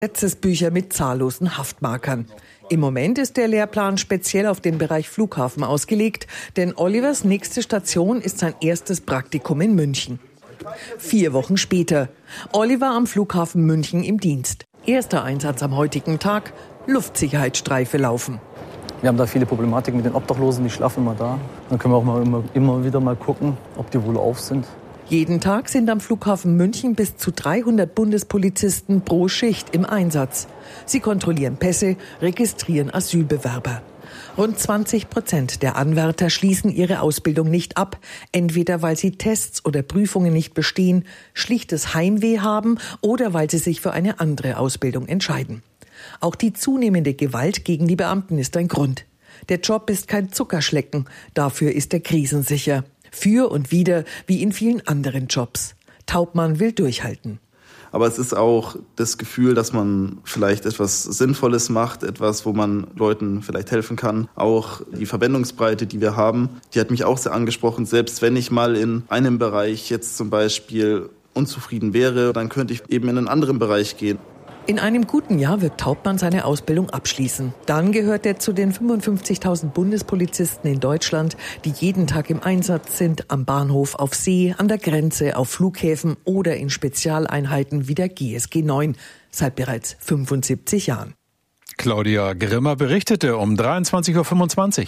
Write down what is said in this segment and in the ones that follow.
Gesetzesbücher mit zahllosen Haftmarkern. Im Moment ist der Lehrplan speziell auf den Bereich Flughafen ausgelegt, denn Olivers nächste Station ist sein erstes Praktikum in München. 4 Wochen später. Oliver am Flughafen München im Dienst. Erster Einsatz am heutigen Tag, Luftsicherheitsstreife laufen. Wir haben da viele Problematiken mit den Obdachlosen, die schlafen immer da. Dann können wir auch immer wieder mal gucken, ob die wohl auf sind. Jeden Tag sind am Flughafen München bis zu 300 Bundespolizisten pro Schicht im Einsatz. Sie kontrollieren Pässe, registrieren Asylbewerber. Rund 20% der Anwärter schließen ihre Ausbildung nicht ab, entweder weil sie Tests oder Prüfungen nicht bestehen, schlichtes Heimweh haben oder weil sie sich für eine andere Ausbildung entscheiden. Auch die zunehmende Gewalt gegen die Beamten ist ein Grund. Der Job ist kein Zuckerschlecken, dafür ist er krisensicher. Für und wider, wie in vielen anderen Jobs. Taubmann will durchhalten. Aber es ist auch das Gefühl, dass man vielleicht etwas Sinnvolles macht, etwas, wo man Leuten vielleicht helfen kann. Auch die Verwendungsbreite, die wir haben, die hat mich auch sehr angesprochen. Selbst wenn ich mal in einem Bereich jetzt zum Beispiel unzufrieden wäre, dann könnte ich eben in einen anderen Bereich gehen. In einem guten Jahr wird Taubmann seine Ausbildung abschließen. Dann gehört er zu den 55.000 Bundespolizisten in Deutschland, die jeden Tag im Einsatz sind, am Bahnhof, auf See, an der Grenze, auf Flughäfen oder in Spezialeinheiten wie der GSG 9, seit bereits 75 Jahren. Claudia Grimmer berichtete um 23.25 Uhr.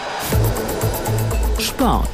Sport.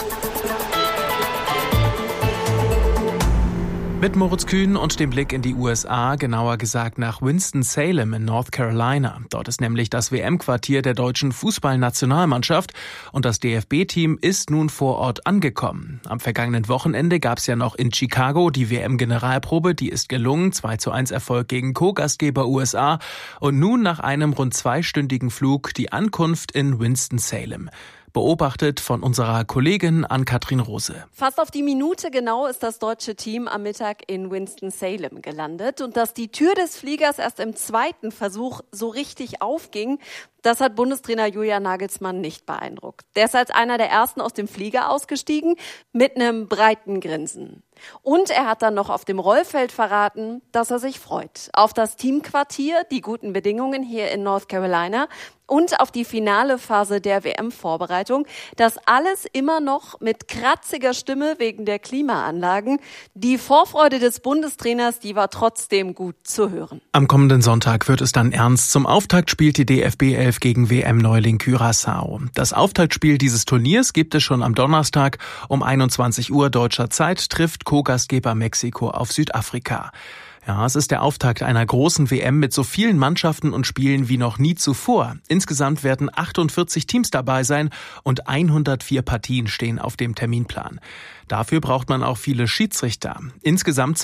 Mit Moritz Kühn und dem Blick in die USA, genauer gesagt nach Winston-Salem in North Carolina. Dort ist nämlich das WM-Quartier der deutschen Fußballnationalmannschaft und das DFB-Team ist nun vor Ort angekommen. Am vergangenen Wochenende gab es ja noch in Chicago die WM-Generalprobe, die ist gelungen, 2:1 Erfolg gegen Co-Gastgeber USA und nun nach einem rund 2-stündigen Flug die Ankunft in Winston-Salem. Beobachtet von unserer Kollegin Ann-Kathrin Rose. Fast auf die Minute genau ist das deutsche Team am Mittag in Winston-Salem gelandet. Und dass die Tür des Fliegers erst im 2. Versuch so richtig aufging, das hat Bundestrainer Julian Nagelsmann nicht beeindruckt. Der ist als einer der Ersten aus dem Flieger ausgestiegen, mit einem breiten Grinsen. Und er hat dann noch auf dem Rollfeld verraten, dass er sich freut auf das Teamquartier, die guten Bedingungen hier in North Carolina und auf die finale Phase der WM-Vorbereitung. Das alles immer noch mit kratziger Stimme wegen der Klimaanlagen. Die Vorfreude des Bundestrainers, die war trotzdem gut zu hören. Am kommenden Sonntag wird es dann ernst. Zum Auftakt spielt die DFB 11 gegen WM-Neuling Curaçao. Das Auftaktspiel dieses Turniers gibt es schon am Donnerstag. Um 21 Uhr deutscher Zeit trifft Co-Gastgeber Mexiko auf Südafrika. Ja, es ist der Auftakt einer großen WM mit so vielen Mannschaften und Spielen wie noch nie zuvor. Insgesamt werden 48 Teams dabei sein und 104 Partien stehen auf dem Terminplan. Dafür braucht man auch viele Schiedsrichter. Insgesamt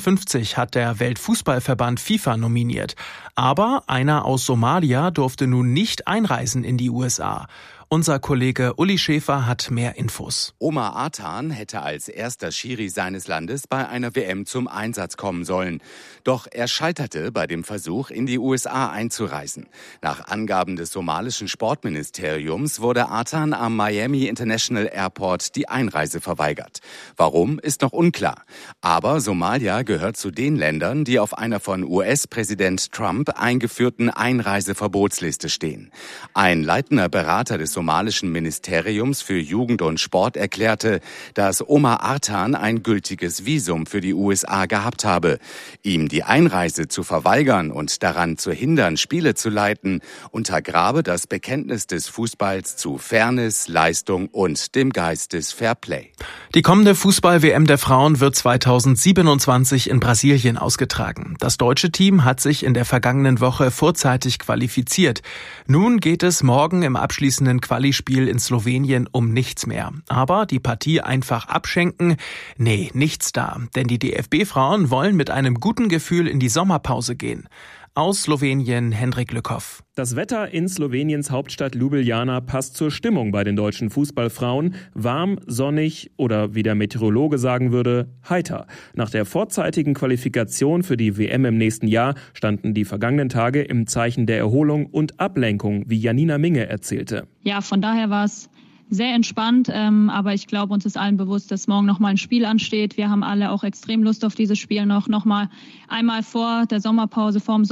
52 hat der Weltfußballverband FIFA nominiert. Aber einer aus Somalia durfte nun nicht einreisen in die USA. Unser Kollege Uli Schäfer hat mehr Infos. Omar Artan hätte als erster Schiri seines Landes bei einer WM zum Einsatz kommen sollen. Doch er scheiterte bei dem Versuch, in die USA einzureisen. Nach Angaben des somalischen Sportministeriums wurde Artan am Miami International Airport die Einreise verweigert. Warum, ist noch unklar. Aber Somalia gehört zu den Ländern, die auf einer von US-Präsident Trump eingeführten Einreiseverbotsliste stehen. Ein leitender Berater des somalischen Ministeriums für Jugend und Sport erklärte, dass Omar Artan ein gültiges Visum für die USA gehabt habe. Ihm die Einreise zu verweigern und daran zu hindern, Spiele zu leiten, untergrabe das Bekenntnis des Fußballs zu Fairness, Leistung und dem Geist des Fairplay. Die kommende Fußball-WM der Frauen wird 2027 in Brasilien ausgetragen. Das deutsche Team hat sich in der vergangenen Woche vorzeitig qualifiziert. Nun geht es morgen im abschließenden Quali-Spiel in Slowenien um nichts mehr. Aber die Partie einfach abschenken? Nee, nichts da. Denn die DFB-Frauen wollen mit einem guten Gefühl in die Sommerpause gehen. Aus Slowenien Hendrik Lückhoff. Das Wetter in Sloweniens Hauptstadt Ljubljana passt zur Stimmung bei den deutschen Fußballfrauen. Warm, sonnig oder wie der Meteorologe sagen würde, heiter. Nach der vorzeitigen Qualifikation für die WM im nächsten Jahr standen die vergangenen Tage im Zeichen der Erholung und Ablenkung, wie Janina Minge erzählte. Ja, von daher war es sehr entspannt, aber ich glaube, uns ist allen bewusst, dass morgen nochmal ein Spiel ansteht. Wir haben alle auch extrem Lust auf dieses Spiel nochmal einmal vor der Sommerpause, vorm